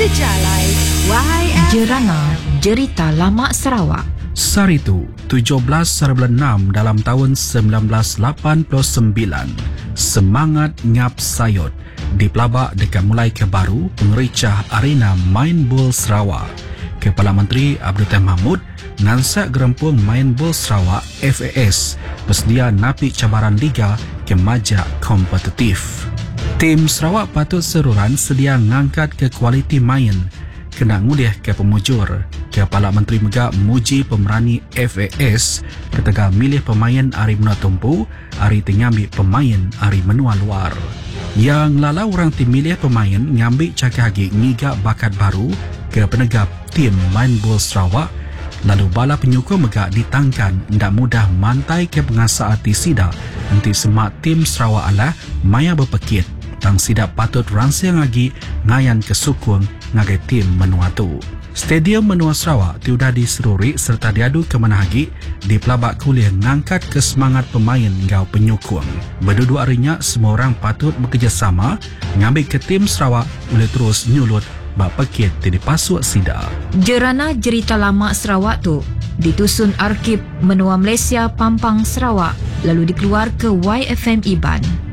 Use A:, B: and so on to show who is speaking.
A: Sejalai YFM.
B: Jerana Jerita Lama Sarawak.
C: Saritu 17/6 dalam tahun 1989. Semangat ngap sayot dipelabak dekat mulai ke baru pengericah arena Main Bola Sarawak. Kepala Menteri Abdul Tahir Mahmud ngansak gerempung Main Bola Sarawak FAS bersedia napi cabaran liga ke majak kompetitif. Tim Sarawak patut seruran sedia ngangkat ke kualiti main kena ngulih ke pemujur. Kepala Menteri Megak muji pemerani FAS ketika milih pemain hari menua tumpu, hari tengambil pemain hari menua luar. Yang lala orang tim milih pemain ngambil cakap hagi ngigak bakat baru ke penegap tim Main Bola Sarawak, lalu bala penyokong Megak ditangkan ndak mudah mantai ke pengasah arti sida nanti semak tim Sarawak ala maya berpekit tang sida patut rangsang lagi ngayan kesukung ngagai tim menua tu. Stadium Menua Sarawak tiudah diseruri serta diadu ke manahagi di pelabak kuliah ngangkat kesemangat pemain ngau penyokong. Berdua harinya semua orang patut bekerjasama ngambil ke tim Sarawak boleh terus nyulut bak pekit di pasuk sida.
B: Jerana Jerita Lama Sarawak tu ditusun Arkib Menua Malaysia Pampang Sarawak lalu dikeluar ke YFM Iban.